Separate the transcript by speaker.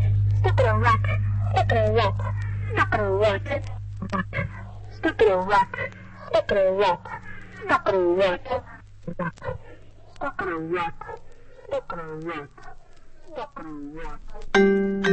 Speaker 1: Stuck in a rut. Stuck in a rut. Stuck in a rut. Rut. Stuck in a rut. Stuck in a rut. Stuck in a rut. Rut. Stuck in a rut. Stuck in a rut. Stuck in a rut.